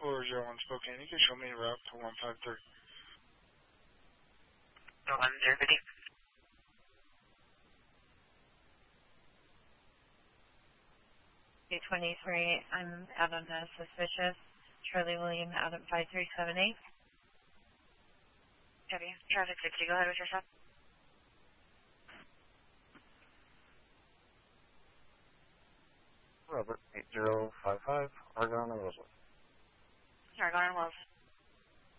401 Spokane. You can show me a route to 153. 150. 223, I'm out on a suspicious. Charlie William out at 5378. Copy. Traffic 60, go ahead with your stop. Robert 8055, Argonne and Rosewood. Argonne and Wells.